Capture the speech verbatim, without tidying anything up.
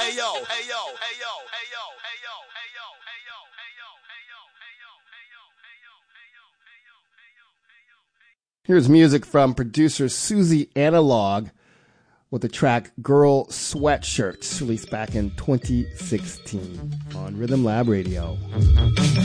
hey yo, hey yo, hey yo, hey yo, hey yo, hey yo, hey yo, hey yo, hey yo, hey yo, hey yo, hey yo, hey yo, hey yo. Here's music from producer Susie Analog with the track Girl Sweatshirts, released back in twenty sixteen on Rhythm Lab Radio.